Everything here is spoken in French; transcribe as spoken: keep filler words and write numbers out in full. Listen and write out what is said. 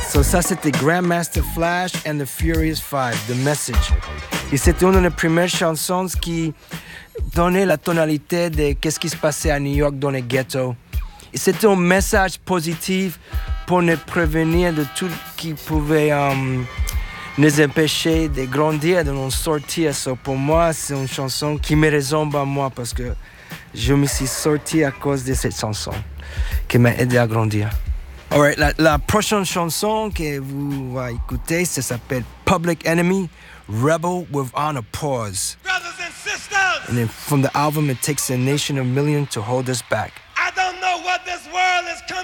So ça, c'était Grandmaster Flash and the Furious Five, The Message. Et c'était une des premières chansons qui donnait la tonalité de qu'est-ce qui se passait à New York dans les ghettos. Et c'était un message positif pour nous prévenir de tout qui pouvait um, nous empêcher de grandir, de nous sortir. So pour moi, c'est une chanson qui me résonne à moi parce que je me suis sorti à cause de cette chanson qui m'a aidé à grandir. Alright, la, la prochaine chanson que vous allez écouter, ça s'appelle Public Enemy, Rebel Without a Pause. Brothers and sisters! And then from the album, It Takes a Nation of Millions to Hold Us Back. I don't know what this world is coming